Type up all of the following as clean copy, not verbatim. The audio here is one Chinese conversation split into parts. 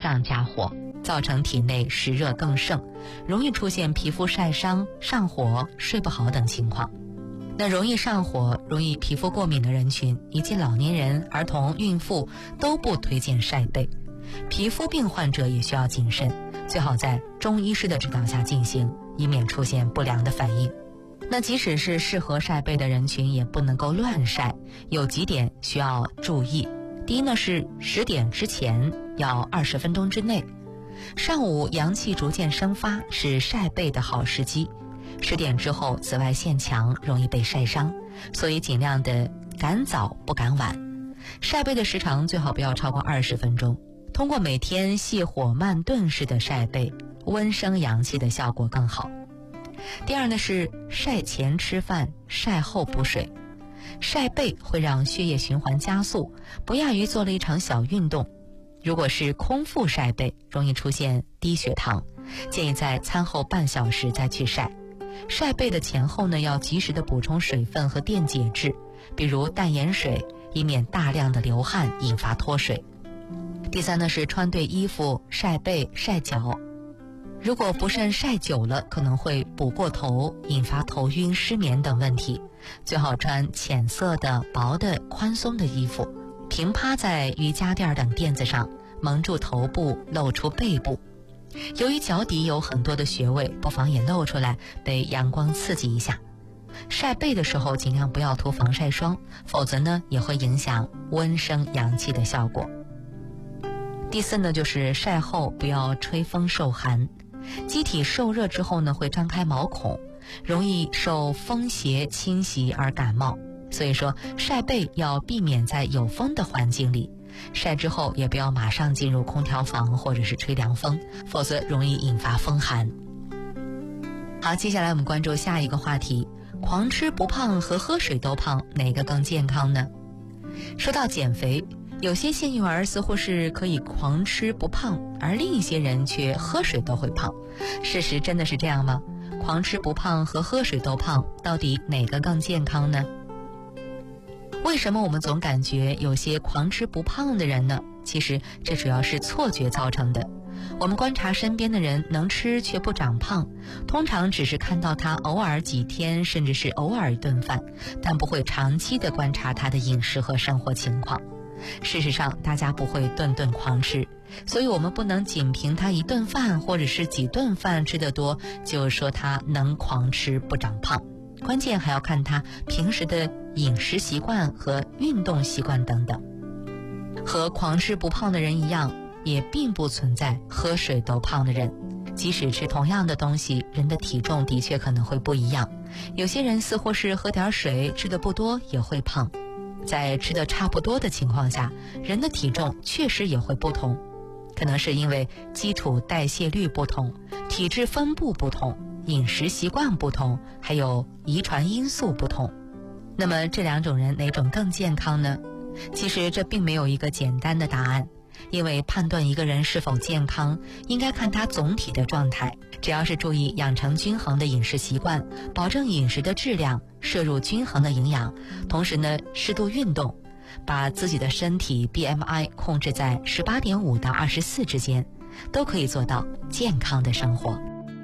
上加火，造成体内湿热更盛，容易出现皮肤晒伤、上火、睡不好等情况。那容易上火、容易皮肤过敏的人群，以及老年人、儿童、孕妇都不推荐晒背。皮肤病患者也需要谨慎，最好在中医师的指导下进行，以免出现不良的反应。那即使是适合晒背的人群，也不能够乱晒，有几点需要注意。第一呢是10点之前要20分钟之内，上午阳气逐渐生发，是晒背的好时机。10点之后紫外线强，容易被晒伤，所以尽量的赶早不赶晚。晒背的时长最好不要超过20分钟。通过每天细火慢炖式的晒背，温生阳气的效果更好。第二呢是晒前吃饭，晒后补水。晒背会让血液循环加速，不亚于做了一场小运动。如果是空腹晒背，容易出现低血糖，建议在餐后半小时再去晒。晒背的前后呢，要及时的补充水分和电解质，比如淡盐水，以免大量的流汗引发脱水。第三呢是穿对衣服晒背晒脚，如果不慎晒久了，可能会补过头，引发头晕失眠等问题。最好穿浅色的薄的宽松的衣服，平趴在瑜伽垫等垫子上，蒙住头部，露出背部。由于脚底有很多的穴位，不妨也露出来，被阳光刺激一下。晒背的时候尽量不要涂防晒霜，否则呢也会影响温生阳气的效果。第四呢就是晒后不要吹风受寒，机体受热之后呢会张开毛孔，容易受风邪侵袭而感冒，所以说晒背要避免在有风的环境里，晒之后也不要马上进入空调房或者是吹凉风，否则容易引发风寒。好，接下来我们关注下一个话题，狂吃不胖和喝水都胖，哪个更健康呢？说到减肥，有些幸运儿似乎是可以狂吃不胖，而另一些人却喝水都会胖。事实真的是这样吗？狂吃不胖和喝水都胖，到底哪个更健康呢？为什么我们总感觉有些狂吃不胖的人呢？其实这主要是错觉造成的。我们观察身边的人能吃却不长胖，通常只是看到他偶尔几天甚至是偶尔一顿饭，但不会长期的观察他的饮食和生活情况。事实上大家不会顿顿狂吃，所以我们不能仅凭他一顿饭或者是几顿饭吃得多就说他能狂吃不长胖，关键还要看他平时的饮食习惯和运动习惯等等。和狂吃不胖的人一样，也并不存在喝水都胖的人。即使吃同样的东西，人的体重的确可能会不一样，有些人似乎是喝点水吃的不多也会胖。在吃的差不多的情况下，人的体重确实也会不同，可能是因为基础代谢率不同，体质分布不同，饮食习惯不同，还有遗传因素不同。那么这两种人哪种更健康呢？其实这并没有一个简单的答案，因为判断一个人是否健康，应该看他总体的状态。只要是注意养成均衡的饮食习惯，保证饮食的质量，摄入均衡的营养，同时呢适度运动，把自己的身体 BMI 控制在18.5到24之间，都可以做到健康的生活。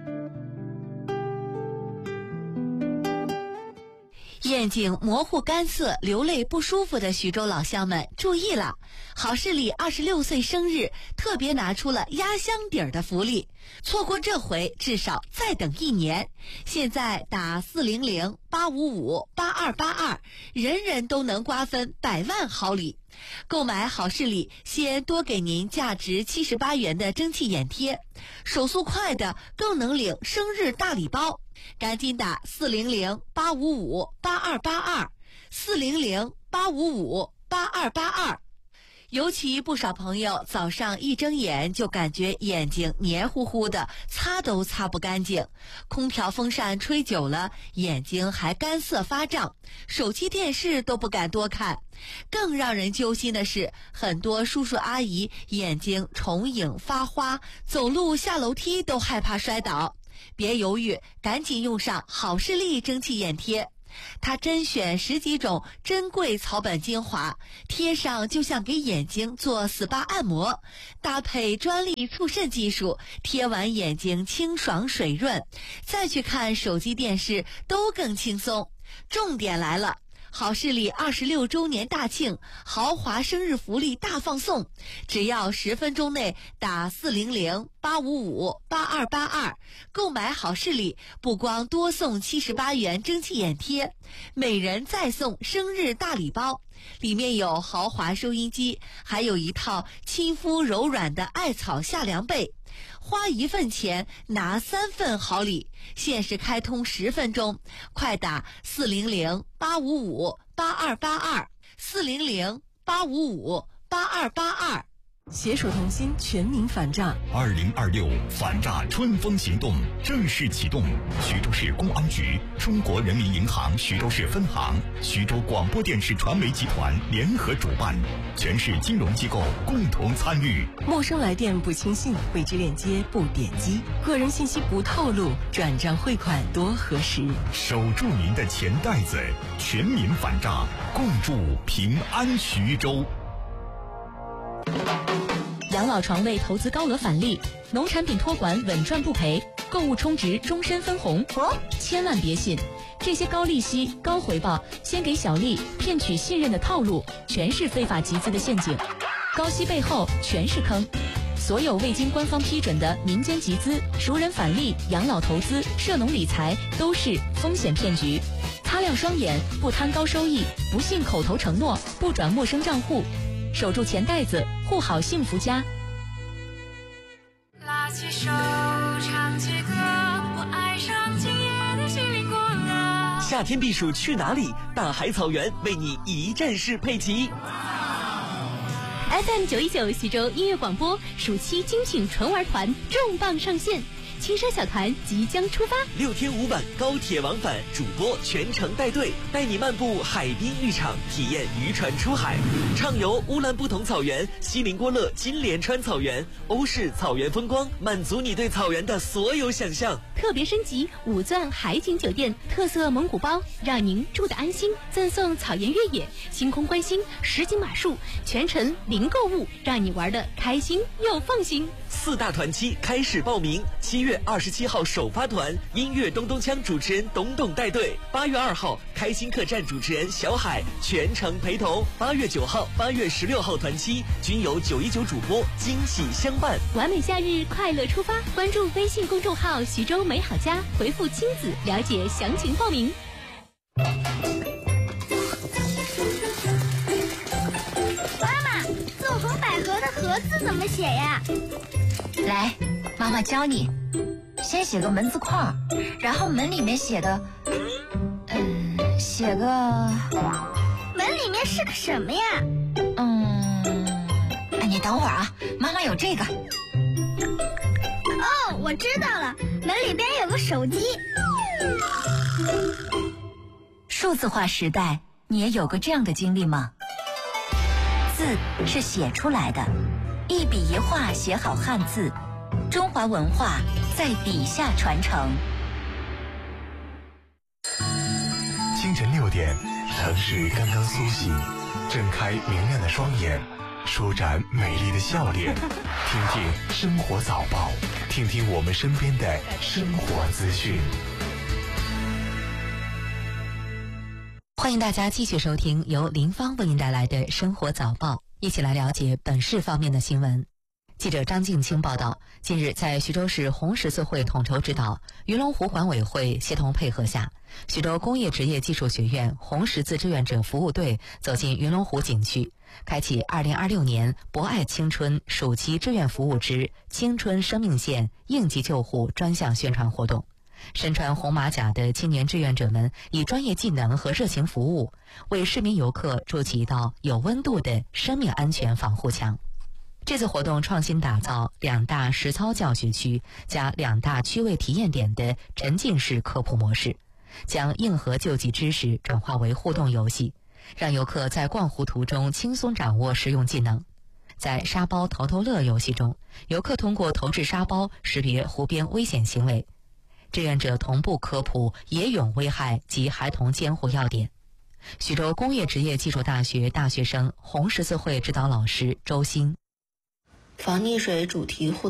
眼睛模糊干涩流泪不舒服的徐州老乡们注意了，好视力26岁生日特别拿出了压箱底儿的福利，错过这回至少再等1年。现在打400-855-8282，人人都能瓜分100万好礼。购买好视力先多给您价值78元的蒸汽眼贴，手速快的更能领生日大礼包，赶紧打400-855-8282 400-855-8282。尤其不少朋友早上一睁眼就感觉眼睛黏糊糊的，擦都擦不干净，空调风扇吹久了眼睛还干涩发胀，手机电视都不敢多看。更让人揪心的是，很多叔叔阿姨眼睛重影发花，走路下楼梯都害怕摔倒。别犹豫，赶紧用上好视力蒸汽眼贴。 他甄选10几种珍贵草本精华，贴上就像给眼睛做 SPA 按摩，搭配专利促渗技术，贴完眼睛清爽水润，再去看手机电视都更轻松。重点来了，好视力26周年大庆豪华生日福利大放送，只要10分钟内打400-855-8282，购买好视力不光多送78元蒸汽眼贴，每人再送生日大礼包，里面有豪华收音机，还有一套亲肤柔软的艾草夏凉被。花1份钱拿3份好礼，限时开通10分钟，快打400-855-8282，400-855-8282。 携手同心，全民反诈。 2026反诈春风行动正式启动，徐州市公安局、中国人民银行徐州市分行、徐州广播电视传媒集团联合主办，全市金融机构共同参与。 陌生来电不轻信，未知链接不点击，个人信息不透露，转账汇款多核实。 守住您的钱袋子，全民反诈，共筑平安徐州。 养老床位投资高额返利，农产品托管稳赚不赔，购物充值终身分红。千万别信，这些高利息、高回报、先给小利骗取信任的套路，全是非法集资的陷阱。高息背后全是坑。所有未经官方批准的民间集资、熟人返利、养老投资、涉农理财都是风险骗局。擦亮双眼，不贪高收益，不信口头承诺，不转陌生账户。守住钱袋子，护好幸福家。 拉起手，唱起歌，我爱上今夜的西林国了。 夏天避暑去哪里？大海草原为你一站式配齐。 FM 919徐州音乐广播暑期精品纯玩团重磅上线，轻奢小团即将出发 ，6天5晚高铁往返，主播全程带队，带你漫步海滨浴场，体验渔船出海，畅游乌兰布统草原、锡林郭勒金莲川草原、欧式草原风光，满足你对草原的所有想象。 特别升级5钻海景酒店，特色蒙古包，让您住得安心，赠送草原越野、星空观星、实景马术，全程零购物，让你玩得开心又放心。 4大团期开始报名，7月27号首发团，音乐咚咚锵主持人董董带队；8月2号开心客栈主持人小海全程陪同；8月9号、8月16号团期均由919主播惊喜相伴。 完美夏日，快乐出发！关注微信公众号徐州美好家，回复亲子了解详情报名。 妈妈，纵横捭阖的阖字怎么写呀？ 来，妈妈教你，先写个门字框，然后门里面写个，写个， 门里面是个什么呀？ 你等会儿啊，妈妈有这个。 哦，我知道了，门里边有个手机。 数字化时代，你也有过这样的经历吗？字是写出来的，一笔一画写好汉字，中华文化在笔下传承。 清晨6点，城市刚刚苏醒，睁开明亮的双眼，舒展美丽的笑脸，听听生活早报，听听我们身边的生活资讯。 欢迎大家继续收听由林芳为您带来的生活早报，一起来了解本市方面的新闻。记者张静清报道，近日在徐州市红十字会统筹指导，云龙湖管委会协同配合下，徐州工业职业技术学院红十字志愿者服务队走进云龙湖景区，开启2026年博爱青春暑期志愿服务之青春生命线应急救护专项宣传活动。身穿红马甲的青年志愿者们以专业技能和热情服务，为市民游客筑起一道有温度的生命安全防护墙。这次活动创新打造2大实操教学区加2大趣味体验点的沉浸式科普模式，将硬核救济知识转化为互动游戏，让游客在逛湖途中轻松掌握实用技能。在沙包投投乐游戏中，游客通过投掷沙包识别湖边危险行为。 志愿者同步科普野泳危害及孩童监护要点。徐州工业职业技术大学大学生红十字会指导老师周鑫。 防溺水主题互